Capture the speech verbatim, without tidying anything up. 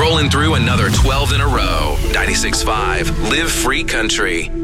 Rolling through another twelve in a row. ninety-six point five, Live Free Country.